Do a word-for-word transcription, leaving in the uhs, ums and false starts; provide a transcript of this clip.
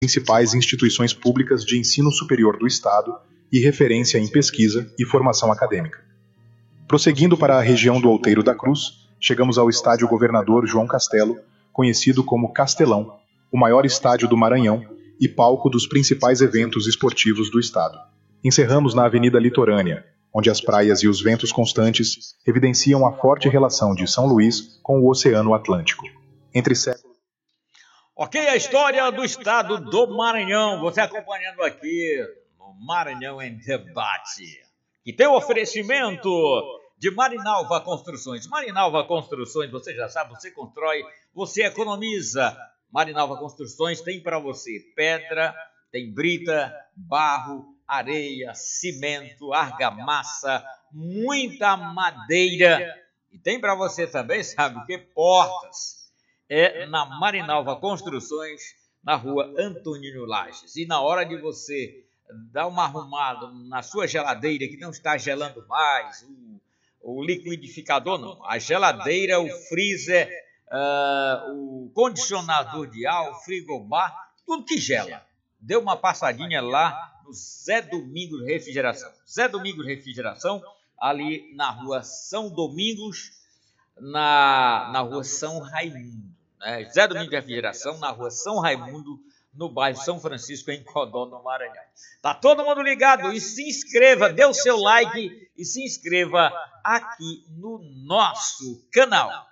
principais instituições públicas de ensino superior do Estado e referência em pesquisa e formação acadêmica. Prosseguindo para a região do Outeiro da Cruz, chegamos ao Estádio Governador João Castelo, conhecido como Castelão, o maior estádio do Maranhão e palco dos principais eventos esportivos do estado. Encerramos na Avenida Litorânea, onde as praias e os ventos constantes evidenciam a forte relação de São Luís com o Oceano Atlântico. Entre séculos... Ok, a história do estado do Maranhão, você acompanhando aqui no Maranhão em Debate, que tem o oferecimento de Marinalva Construções. Marinalva Construções, você já sabe, você constrói, você economiza. Marinalva Construções tem para você pedra, tem brita, barro, areia, cimento, argamassa, muita madeira. E tem para você também, sabe o que? Portas. É na Marinalva Construções, na rua Antonino Lages. E na hora de você dar uma arrumada na sua geladeira, que não está gelando mais, o, o liquidificador não, a geladeira, o freezer, uh, o condicionador de ar, o frigobar, tudo que gela. Dê uma passadinha lá no Zé Domingos Refrigeração. Zé Domingos Refrigeração, ali na rua São Domingos, na, na rua São Raimundo. Né? Zé Domingos Refrigeração, na rua São Raimundo, no bairro São Francisco, em Codó, no Maranhão. Tá todo mundo ligado? E se inscreva, dê o seu like e se inscreva aqui no nosso canal.